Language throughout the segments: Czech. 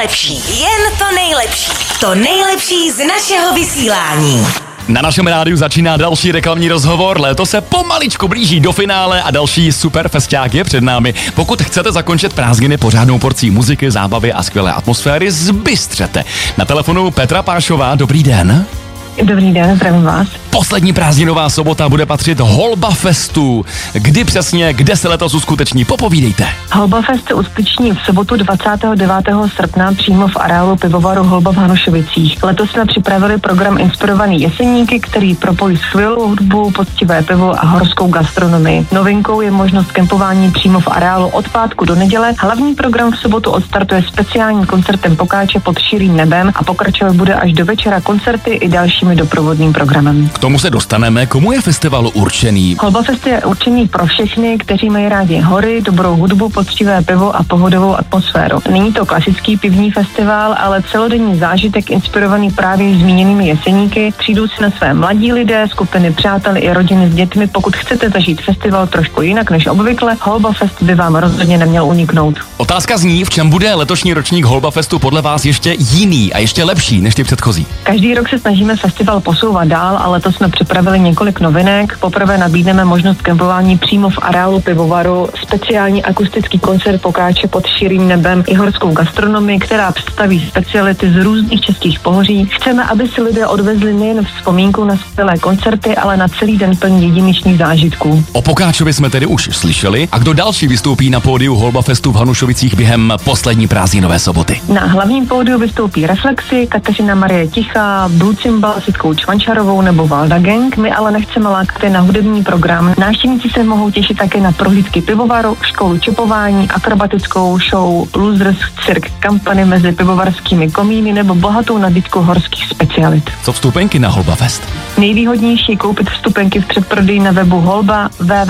nejlepší, jen to nejlepší. To nejlepší z našeho vysílání. Na našem rádiu začíná další reklamní rozhovor, léto se pomaličku blíží do finále a další super festiák je před námi. Pokud chcete zakončit prázdniny pořádnou porcí muziky, zábavy a skvělé atmosféry, zbystřete. Na telefonu Petra Pášová, dobrý den. Dobrý den, zdravím vás. Poslední prázdninová sobota bude patřit Holba Festu. Kdy přesně, kde se letos uskuteční? Popovídejte. Holba Fest se uskuteční v sobotu 29. srpna přímo v areálu pivovaru Holba v Hanušovicích. Letos jsme připravili program inspirovaný Jeseníky, který propojí skvělou hudbu, poctivé pivo a horskou gastronomii. Novinkou je možnost kempování přímo v areálu od pátku do neděle. Hlavní program v sobotu odstartuje speciálním koncertem Pokáče pod širým nebem a pokračovat bude až do večera koncerty i dalšími doprovodným programem. K tomu se dostaneme. Komu je festival určený? Holba Fest je určený pro všechny, kteří mají rádi hory, dobrou hudbu, poctivé pivo a pohodovou atmosféru. Není to klasický pivní festival, ale celodenní zážitek inspirovaný právě zmíněnými Jeseníky. Přijdou si na své mladí lidé, skupiny přátel i rodiny s dětmi. Pokud chcete zažít festival trošku jinak než obvykle, Holba Fest by vám rozhodně neměl uniknout. Otázka zní, v čem bude letošní ročník Holba Festu podle vás ještě jiný a ještě lepší než ty předchozí? Každý rok se snažíme festival posouvat dál, ale to jsme připravili několik novinek. Poprvé nabídneme možnost kempování přímo v areálu pivovaru, speciální akustický koncert Pokáče pod širým nebem i horskou gastronomii, která představí speciality z různých českých pohoří. Chceme, aby si lidé odvezli nejen vzpomínku na skvělé koncerty, ale na celý den plný jedinečných zážitků. O Pokáčovi jsme tedy už slyšeli. A kdo další vystoupí na pódiu Holba Festu v Hanušovicích během poslední prázdninové soboty? Na hlavním pódiu vystoupí Reflexy, Kateřina Marie Tichá, Blue Cymbal s Jitkou Čvančarovou nebo Valda Gang. My ale nechceme lákat na hudební program. Návštěvníci se mohou těšit také na prohlídky pivovaru, školu čepování, akrobatickou show, losers, cirk, kampany mezi pivovarskými komíny nebo bohatou nabídku horských specialit. Co vstupenky na Holba Fest? Nejvýhodnější je koupit vstupenky v předprodeji na webu Holba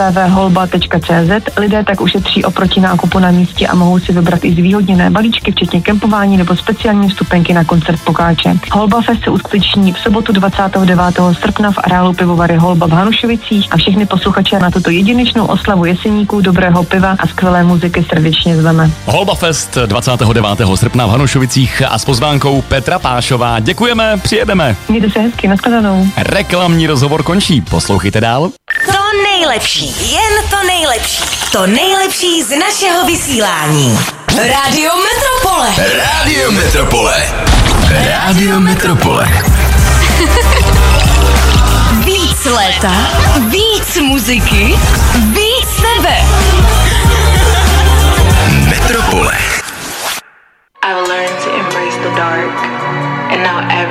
www.holba.cz. Lidé tak ušetří oproti nákupu na místě a mohou si vybrat i zvýhodněné balíčky, včetně kempování nebo speciální vstupenky na koncert Pokáče. Holba Fest se uskuteční v sobotu 29. srpna v areálu pivovary Holba v Hanušovicích a všechny posluchače na tuto jedinečnou oslavu Jeseníků, dobrého piva a skvělé muziky srdečně zveme. Holba Fest 29. srpna v Hanušovicích a s pozvánkou Petra Pášová. Děkujeme, přijedeme. Mějte se hezky, nashledanou. Reklamní rozhovor končí, poslouchejte dál. To nejlepší, jen to nejlepší. To nejlepší z našeho vysílání. Rádio Metropole. Rádio Metropole. Rádio Metropole. Víc léta, víc muziky, víc tebe. Metropole. I've learned to embrace the dark, and now